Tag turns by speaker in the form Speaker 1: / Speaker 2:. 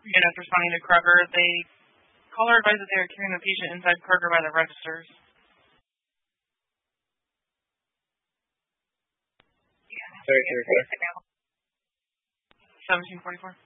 Speaker 1: And after responding to Kroger, they caller advised that they are carrying the patient inside Kroger by the registers.
Speaker 2: Sorry.
Speaker 1: 1744.